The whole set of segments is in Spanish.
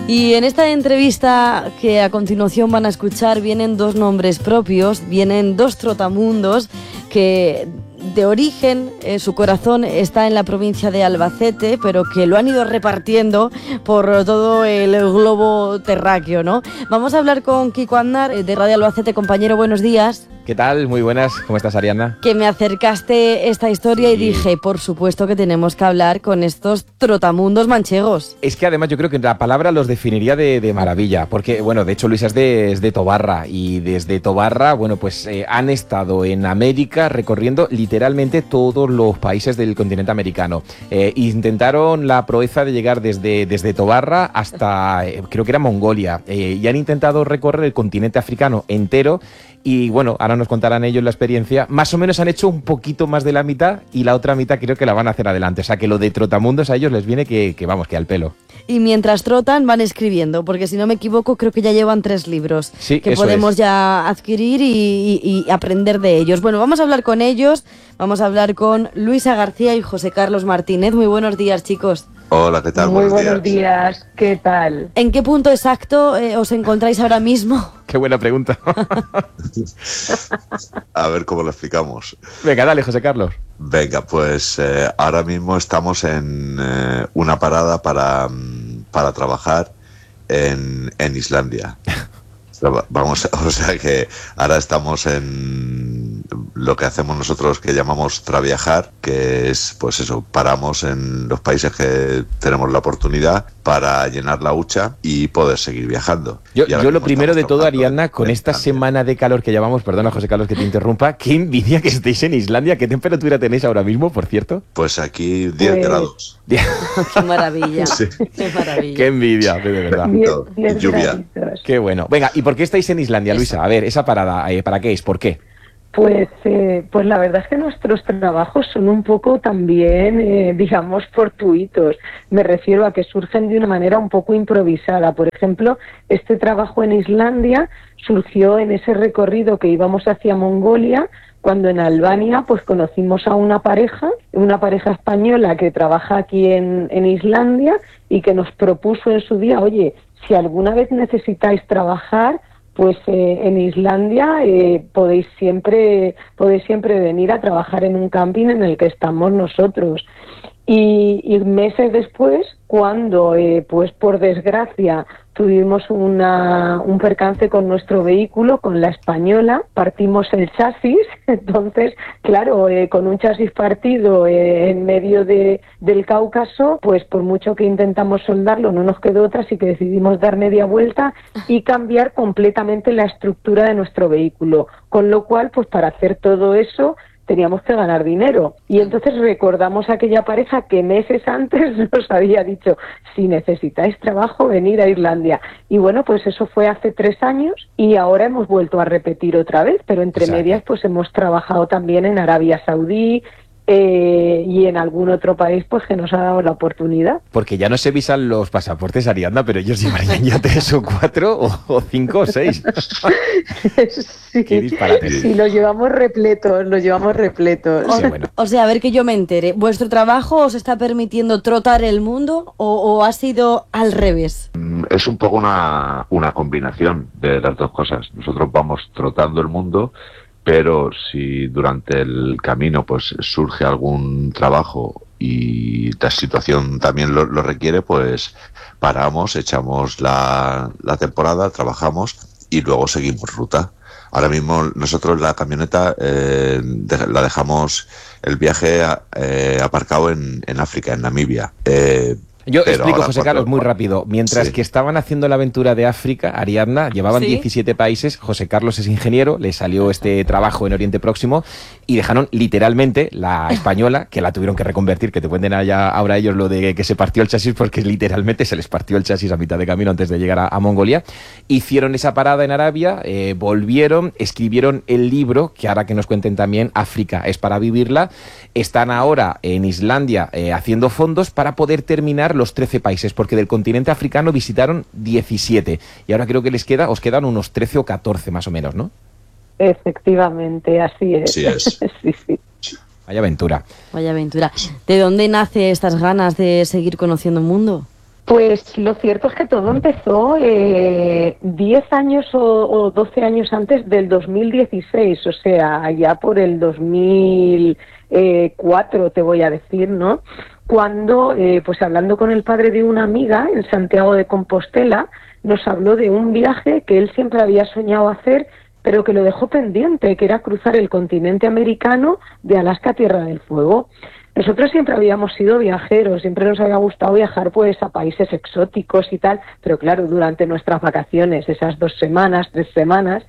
Y en esta entrevista que a continuación van a escuchar vienen dos nombres propios, vienen dos trotamundos que de origen su corazón está en la provincia de Albacete, pero que lo han ido repartiendo por todo el globo terráqueo, ¿no? Vamos a hablar con Kiko Aznar de Radio Albacete. Compañero, buenos días. ¿Qué tal? Muy buenas. ¿Cómo estás, Ariadna? Que me acercaste esta historia y dije, por supuesto que tenemos que hablar con estos trotamundos manchegos. Es que además yo creo que la palabra los definiría de maravilla, porque, bueno, de hecho Luisa es de Tobarra, y desde Tobarra, bueno, pues han estado en América recorriendo literalmente todos los países del continente americano. Intentaron la proeza de llegar desde Tobarra hasta, creo que era Mongolia, y han intentado recorrer el continente africano entero. Y bueno, ahora nos contarán ellos la experiencia. Más o menos han hecho un poquito más de la mitad y la otra mitad creo que la van a hacer adelante. O sea que lo de trotamundos a ellos les viene que al pelo. Y mientras trotan van escribiendo, porque si no me equivoco creo que ya llevan 3 libros que podemos ya adquirir y aprender de ellos. Bueno, vamos a hablar con ellos, vamos a hablar con Luisa García y José Carlos Martínez. Muy buenos días, chicos. Hola, ¿qué tal? Muy buenos días, ¿qué tal? ¿En qué punto exacto os encontráis ahora mismo? Qué buena pregunta. A ver cómo lo explicamos. Venga, dale, José Carlos. Venga, pues ahora mismo estamos en una parada para trabajar en Islandia. Vamos, o sea que ahora estamos en lo que hacemos nosotros que llamamos traviajar, que es pues eso, paramos en los países que tenemos la oportunidad para llenar la hucha y poder seguir viajando. Yo lo primero de todo, Ariadna, con esta semana de calor que llevamos, perdona José Carlos que te interrumpa, qué envidia que estéis en Islandia. ¿Qué temperatura tenéis ahora mismo, por cierto? Pues aquí 10 grados. Qué maravilla, sí. Qué maravilla. Qué envidia, de verdad. 10 lluvia. Qué bueno. Venga, ¿y por qué estáis en Islandia, Luisa? A ver, esa parada, ¿para qué es? ¿Por qué? Pues la verdad es que nuestros trabajos son un poco también, digamos, fortuitos. Me refiero a que surgen de una manera un poco improvisada. Por ejemplo, este trabajo en Islandia surgió en ese recorrido que íbamos hacia Mongolia, cuando en Albania pues conocimos a una pareja española que trabaja aquí en Islandia y que nos propuso en su día, oye, si alguna vez necesitáis trabajar, pues en Islandia podéis siempre venir a trabajar en un camping en el que estamos nosotros. Y meses después, cuando pues por desgracia tuvimos un percance con nuestro vehículo, con la española, partimos el chasis. Entonces, claro, con un chasis partido en medio del Cáucaso, pues por mucho que intentamos soldarlo no nos quedó otra, así que decidimos dar media vuelta y cambiar completamente la estructura de nuestro vehículo, con lo cual, pues para hacer todo eso teníamos que ganar dinero. Y entonces recordamos a aquella pareja que meses antes nos había dicho, si necesitáis trabajo, venid a Islandia. Y bueno, pues eso fue hace 3 años y ahora hemos vuelto a repetir otra vez, pero entre medias pues hemos trabajado también en Arabia Saudí, y en algún otro país pues que nos ha dado la oportunidad. Porque ya no se visan los pasaportes, Ariadna, pero ellos llevarían ya 3 o 4 o 5 o 6. Sí. Qué disparate. Sí, los llevamos repletos. O sea, a ver que yo me entere, ¿vuestro trabajo os está permitiendo trotar el mundo o ha sido al revés? Es un poco una combinación de las dos cosas. Nosotros vamos trotando el mundo, pero si durante el camino pues surge algún trabajo y la situación también lo requiere, pues paramos, echamos la temporada, trabajamos y luego seguimos ruta. Ahora mismo nosotros la camioneta la dejamos el viaje aparcado en África, en Namibia. Yo explico, José Carlos, muy rápido. Mientras que estaban haciendo la aventura de África, Ariadna, llevaban 17 países, José Carlos es ingeniero, le salió este trabajo en Oriente Próximo y dejaron literalmente la española, que la tuvieron que reconvertir, que te cuenten ahora ellos lo de que se partió el chasis, porque literalmente se les partió el chasis a mitad de camino antes de llegar a Mongolia. Hicieron esa parada en Arabia, volvieron, escribieron el libro, que ahora que nos cuenten también, África es para vivirla. Están ahora en Islandia haciendo fondos para poder terminar los 13 países, porque del continente africano visitaron 17 y ahora creo que os quedan unos 13 o 14 más o menos, ¿no? Efectivamente, así es. Sí es. Sí. Vaya aventura. Vaya aventura. ¿De dónde nace estas ganas de seguir conociendo el mundo? Pues lo cierto es que todo empezó 10 años o 12 años antes del 2016, o sea, ya por el 2004 te voy a decir, ¿no? Cuando, pues hablando con el padre de una amiga en Santiago de Compostela, nos habló de un viaje que él siempre había soñado hacer, pero que lo dejó pendiente, que era cruzar el continente americano de Alaska a Tierra del Fuego. Nosotros siempre habíamos sido viajeros, siempre nos había gustado viajar pues a países exóticos y tal, pero claro, durante nuestras vacaciones, esas 2 semanas, 3 semanas,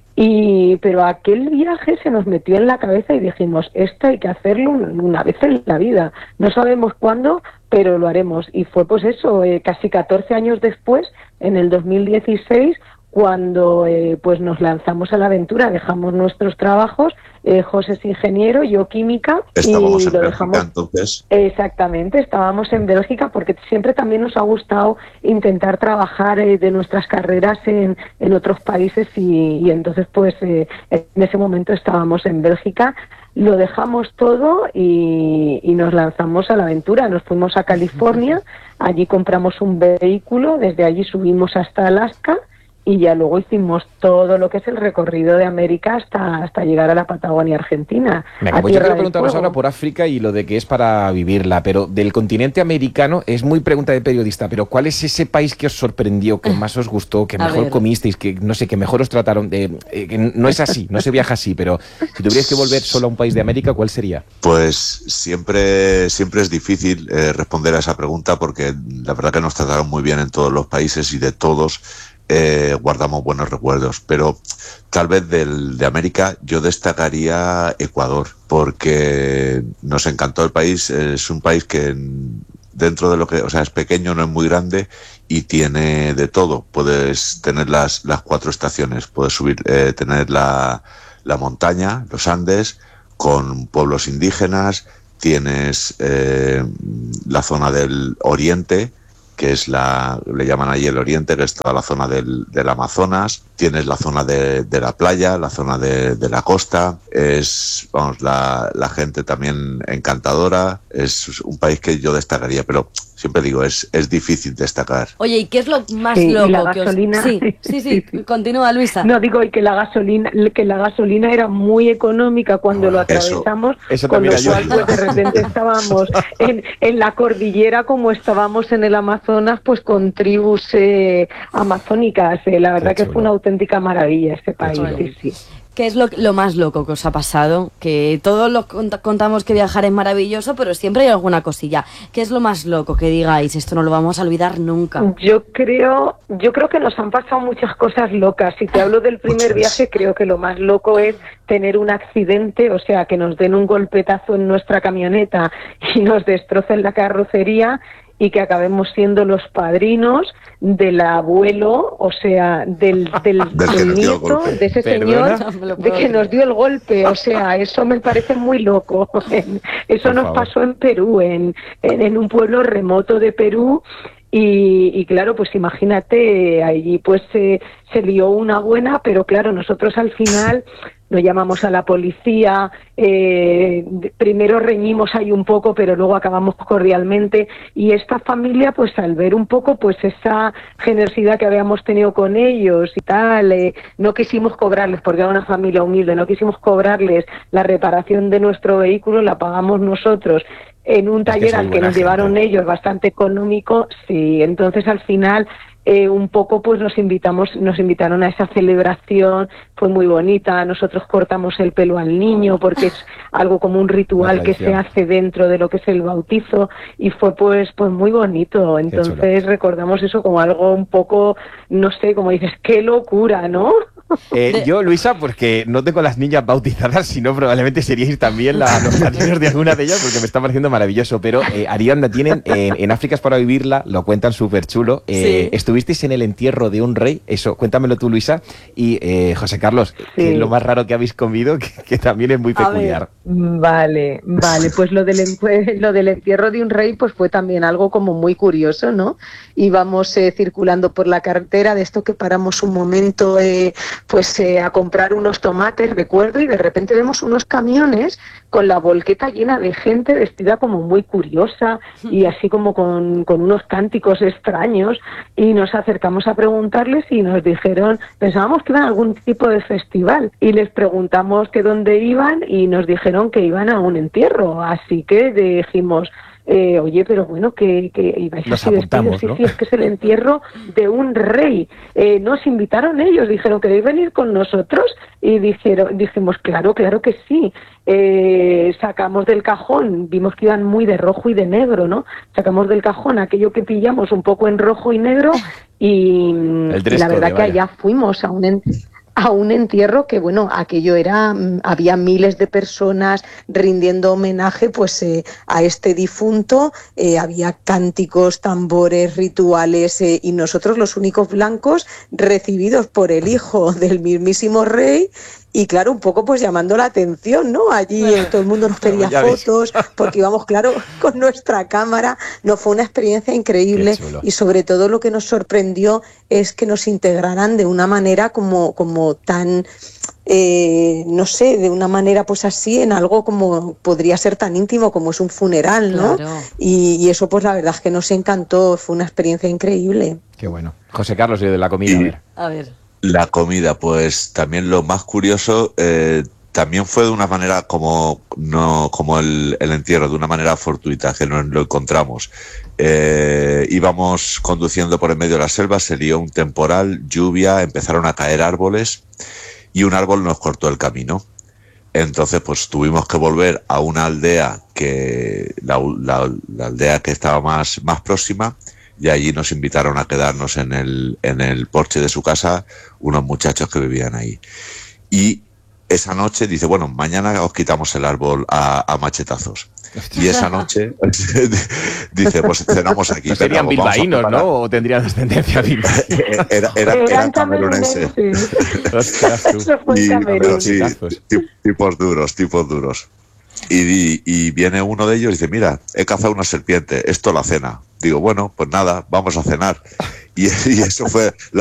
pero aquel viaje se nos metió en la cabeza y dijimos, esto hay que hacerlo una vez en la vida, no sabemos cuándo, pero lo haremos. Y fue pues eso, casi 14 años después, en el 2016, cuando pues nos lanzamos a la aventura, dejamos nuestros trabajos, José es ingeniero, yo química. Estábamos en lo Bélgica, dejamos, entonces. Exactamente, estábamos en Bélgica porque siempre también nos ha gustado intentar trabajar de nuestras carreras en otros países y entonces pues en ese momento estábamos en Bélgica. Lo dejamos todo y nos lanzamos a la aventura. Nos fuimos a California, allí compramos un vehículo, desde allí subimos hasta Alaska y ya luego hicimos todo lo que es el recorrido de América hasta llegar a la Patagonia Argentina. Venga, pues yo quiero preguntaros ahora por África y lo de que es para vivirla, pero del continente americano es muy pregunta de periodista, pero ¿cuál es ese país que os sorprendió, que más os gustó, que mejor comisteis, que no sé, que mejor os trataron? Que no es así, no se viaja así, pero si tuvierais que volver solo a un país de América, ¿cuál sería? Pues siempre es difícil responder a esa pregunta porque la verdad que nos trataron muy bien en todos los países y de todos guardamos buenos recuerdos, pero tal vez de América yo destacaría Ecuador, porque nos encantó el país. Es un país que dentro de lo que, o sea, es pequeño, no es muy grande y tiene de todo. Puedes tener las 4 estaciones, puedes subir, tener la montaña, los Andes, con pueblos indígenas, tienes la zona del oriente, que es le llaman allí el oriente, que es toda la zona del Amazonas, tienes la zona de la playa, la zona de la costa, la gente también encantadora, es un país que yo destacaría, pero siempre digo, es difícil destacar. Oye, ¿y qué es lo más loco la gasolina, Sí, continúa, Luisa. No, digo, y que la gasolina era muy económica cuando lo atravesamos, eso con lo cual pues, de repente estábamos en la cordillera como estábamos en el Amazonas, pues con tribus amazónicas. La verdad que fue una auténtica maravilla este país. Sí. ¿Qué es lo más loco que os ha pasado? Que todos lo contamos que viajar es maravilloso, pero siempre hay alguna cosilla. ¿Qué es lo más loco que digáis? Esto no lo vamos a olvidar nunca. Yo creo que nos han pasado muchas cosas locas. Si te hablo del primer viaje, creo que lo más loco es tener un accidente, o sea, que nos den un golpetazo en nuestra camioneta y nos destrocen la carrocería y que acabemos siendo los padrinos del abuelo, o sea, del nieto de ese señor de que nos dio el golpe. O sea, eso me parece muy loco. Eso nos pasó en Perú, en un pueblo remoto de Perú. Y claro, pues imagínate, allí pues se lió una buena, pero claro, nosotros al final nos llamamos a la policía, primero reñimos ahí un poco, pero luego acabamos cordialmente, y esta familia, pues al ver un poco pues esa generosidad que habíamos tenido con ellos y tal, no quisimos cobrarles, porque era una familia humilde, no quisimos cobrarles la reparación de nuestro vehículo, la pagamos nosotros en un taller al que nos llevaron ellos, bastante económico. Sí, entonces al final un poco pues nos invitaron a esa celebración, fue muy bonita. Nosotros cortamos el pelo al niño porque es algo como un ritual que se hace dentro de lo que es el bautizo, y fue pues muy bonito. Entonces recordamos eso como algo un poco, no sé, como dices, qué locura, ¿no? Yo, Luisa, porque no tengo las niñas bautizadas, sino probablemente seríais también los padrinos de alguna de ellas, porque me está pareciendo maravilloso. Pero Ariadna, tienen en África es para vivirla, lo cuentan súper chulo. Estuvisteis en el entierro de un rey, eso, cuéntamelo tú, Luisa. Y José Carlos, ¿qué es lo más raro que habéis comido? Que también es muy peculiar. Vale, pues lo del entierro de un rey pues fue también algo como muy curioso, ¿no? Íbamos circulando por la carretera, de esto que paramos un momento pues a comprar unos tomates, recuerdo, y de repente vemos unos camiones con la volqueta llena de gente vestida como muy curiosa y así como con unos cánticos extraños, y nos acercamos a preguntarles y nos dijeron, pensábamos que iban a algún tipo de festival, y les preguntamos que dónde iban y nos dijeron que iban a un entierro, así que dijimos, oye, pero bueno, que ibais nos así apuntamos, vestidos, ¿no? sí, es que es el entierro de un rey. Nos invitaron ellos, dijeron, ¿queréis venir con nosotros? Y dijimos, claro que sí. Sacamos del cajón, vimos que iban muy de rojo y de negro, ¿no? Sacamos del cajón aquello que pillamos un poco en rojo y negro y la verdad que allá fuimos a un entierro que, bueno, aquello era, había miles de personas rindiendo homenaje pues a este difunto, había cánticos, tambores, rituales, y nosotros los únicos blancos recibidos por el hijo del mismísimo rey. Y claro, un poco pues llamando la atención, ¿no? Allí todo el mundo nos pedía fotos, porque íbamos, claro, con nuestra cámara. No, fue una experiencia increíble, y sobre todo lo que nos sorprendió es que nos integraran de una manera como tan, no sé, de una manera pues así, en algo como podría ser tan íntimo como es un funeral, ¿no? Claro. Y eso pues la verdad es que nos encantó, fue una experiencia increíble. Qué bueno. José Carlos, de la comida, a ver. La comida, pues también lo más curioso, también fue de una manera como el entierro, de una manera fortuita, que nos lo encontramos. Íbamos conduciendo por en medio de la selva, se lió un temporal, lluvia, empezaron a caer árboles y un árbol nos cortó el camino. Entonces, pues tuvimos que volver a una aldea la aldea que estaba más próxima. Y allí nos invitaron a quedarnos en el porche de su casa unos muchachos que vivían ahí. Y esa noche dice, bueno, mañana os quitamos el árbol a machetazos. Y esa noche dice, pues cenamos aquí. No serían bilbaínos, ¿no? ¿O tendrían descendencia bilbaína? Eran cameruneses. Sí, tipos duros. Y viene uno de ellos y dice, mira, he cazado una serpiente, esto la cena. Digo, bueno, pues nada, vamos a cenar. Y eso fue la